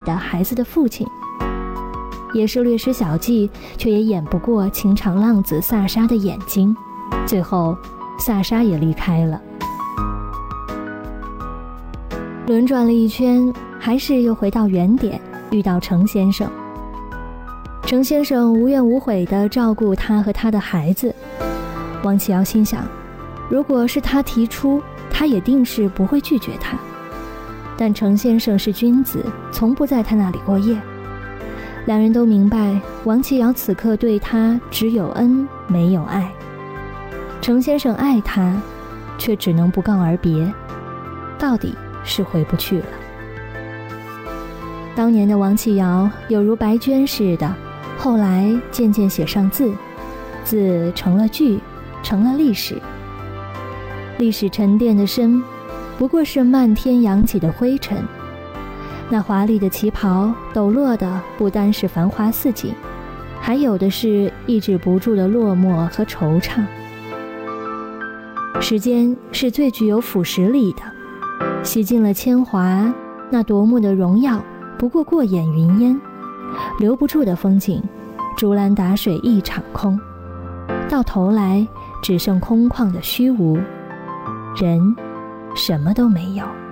的孩子的父亲，也是略施小计，却也掩不过情场浪子萨沙的眼睛。最后萨沙也离开了。轮转了一圈，还是又回到原点，遇到程先生。程先生无怨无悔地照顾他和他的孩子。王启尧心想，如果是他提出，他也定是不会拒绝他。但程先生是君子，从不在他那里过夜。两人都明白，王启尧此刻对他只有恩没有爱。程先生爱他，却只能不告而别，到底是回不去了。当年的王启尧有如白绢似的，后来渐渐写上字，字成了句，成了历史。历史沉淀的深，不过是漫天扬起的灰尘。那华丽的旗袍抖落的不单是繁华似锦，还有的是抑制不住的落寞和惆怅。时间是最具有腐蚀力的，洗尽了铅华，那夺目的荣耀不过过眼云烟，留不住的风景，竹篮打水一场空，到头来只剩空旷的虚无，人什么都没有。